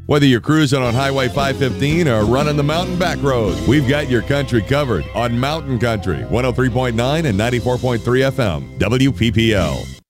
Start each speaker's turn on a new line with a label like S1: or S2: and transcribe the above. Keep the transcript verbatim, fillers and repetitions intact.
S1: Whether you're cruising on Highway five fifteen or running the mountain back roads, we've got your country covered on Mountain Country, one oh three point nine and ninety-four point three F M, W P P L.